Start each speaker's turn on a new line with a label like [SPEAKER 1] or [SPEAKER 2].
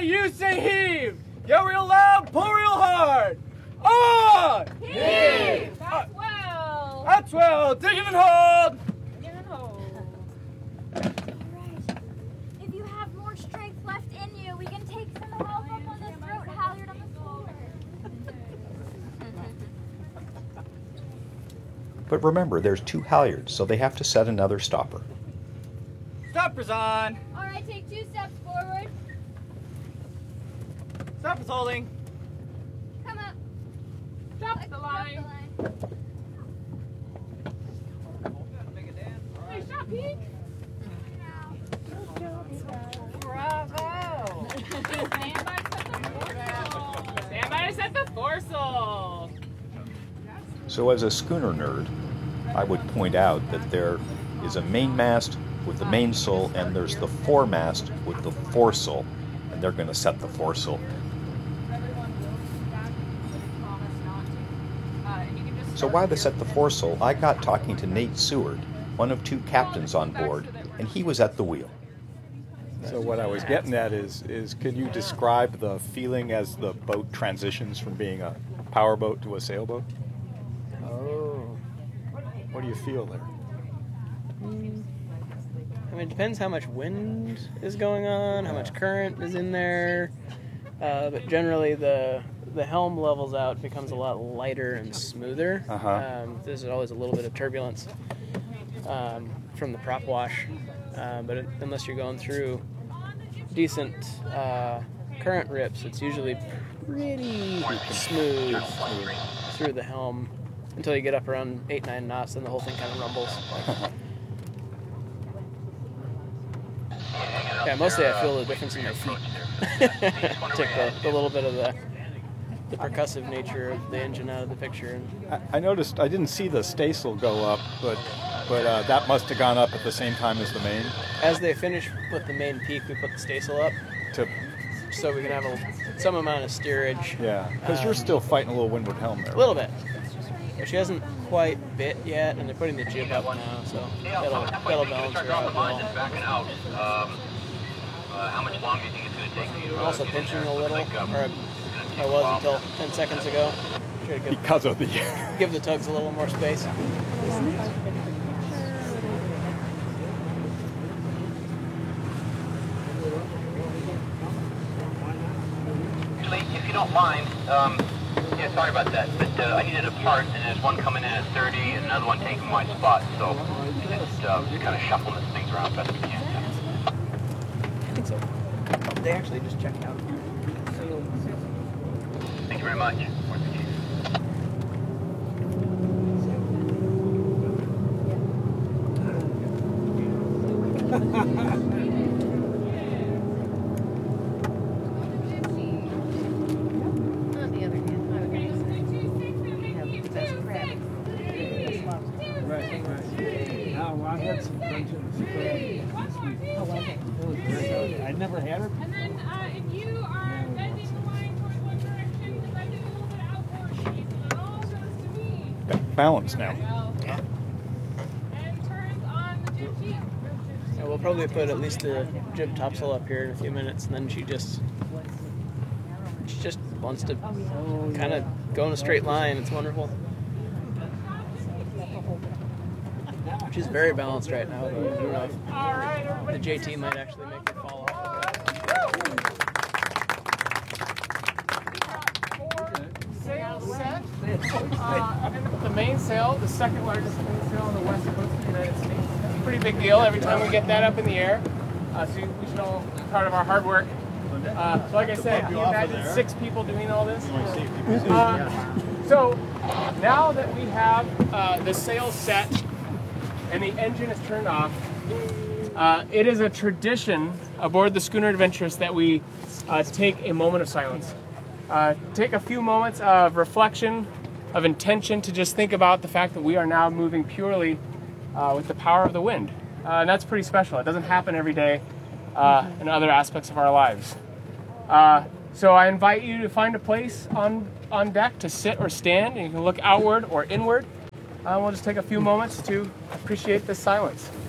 [SPEAKER 1] you say heave. Yell real loud, pull real hard. On!
[SPEAKER 2] Heave! That's well.
[SPEAKER 1] That's well. Dig it and hold.
[SPEAKER 2] Dig it and hold.
[SPEAKER 3] Alright. If you have more strength left in you, we can take some help up on the throat halyard on the floor.
[SPEAKER 4] But remember, there's 2 halyards, so they have to set another stopper.
[SPEAKER 1] Stopper's on.
[SPEAKER 3] Alright, take 2 steps forward.
[SPEAKER 1] Stopper's holding.
[SPEAKER 3] Come up.
[SPEAKER 2] Drop the line. Hey, stop, Pete.
[SPEAKER 1] Bravo.
[SPEAKER 2] Stand by to set the foresail.
[SPEAKER 4] So as a schooner nerd, I would point out that there is a mainmast with the mainsail, and there's the foremast with the foresail, and they're going to set the foresail. So while they set the foresail, I got talking to Nate Seward, one of 2 captains on board, and he was at the wheel.
[SPEAKER 5] So what I was getting at is could you describe the feeling as the boat transitions from being a power boat to a sailboat?
[SPEAKER 6] Oh.
[SPEAKER 5] What do you feel there?
[SPEAKER 6] I mean, it depends how much wind is going on, how much current is in there. But generally, the helm levels out, becomes a lot lighter and smoother. There's always a little bit of turbulence from the prop wash, but unless you're going through decent current rips, it's usually pretty smooth through the helm until you get up around 8-9 knots, then the whole thing kind of rumbles. Yeah, mostly I feel the difference in my feet. Take the little bit of the percussive nature of the engine out of the picture.
[SPEAKER 5] I noticed, I didn't see the staysail go up, but that must have gone up at the same time as the main.
[SPEAKER 6] As they finish with the main peak, we put the staysail up so we can have some amount of steerage.
[SPEAKER 5] Yeah, because you're still fighting a little windward helm there.
[SPEAKER 6] A little bit. But she hasn't quite bit yet, and they're putting the jib up now, so that'll balance her out well.
[SPEAKER 7] How much longer do you think it's going to take for you?
[SPEAKER 6] I'm also pinching a little, or I was until 10 seconds ago.
[SPEAKER 5] Because of the...
[SPEAKER 6] Give the tugs a little more space.
[SPEAKER 7] Actually, if you don't mind, yeah, sorry about that, but I needed a part, and there's one coming in at 30 and another one taking my spot, so just kind of shuffling these things around best we can.
[SPEAKER 6] I think so. They actually just checked out.
[SPEAKER 7] Thank you very much.
[SPEAKER 1] I'd never had it.
[SPEAKER 2] And then if you are bending the line towards one direction, bend it a little bit outward, so it all goes to me.
[SPEAKER 5] Balance now.
[SPEAKER 2] And turns on the jib sheet.
[SPEAKER 6] Yeah, we'll probably put at least the jib topsail up here in a few minutes, and then she just wants to kind of go in a straight line. It's wonderful. She's very balanced right now. I don't know if the JT might actually make her fall off.
[SPEAKER 1] Sail set. The mainsail, the second largest mainsail on the west coast of the United States. That's a pretty big deal every time we get that up in the air. So we should all be part of our hard work. So like I said, can you imagine 6 people doing all this? So now that we have the sail set and the engine is turned off, it is a tradition aboard the Schooner Adventurous that we take a moment of silence. Take a few moments of reflection, of intention, to just think about the fact that we are now moving purely with the power of the wind. And that's pretty special. It doesn't happen every day in other aspects of our lives. So I invite you to find a place on deck to sit or stand, and you can look outward or inward. We'll just take a few moments to appreciate this silence.